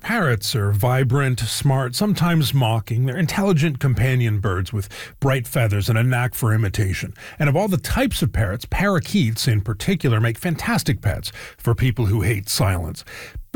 Parrots are vibrant, smart, sometimes mocking. They're intelligent companion birds with bright feathers and a knack for imitation. And of all the types of parrots, parakeets in particular make fantastic pets for people who hate silence.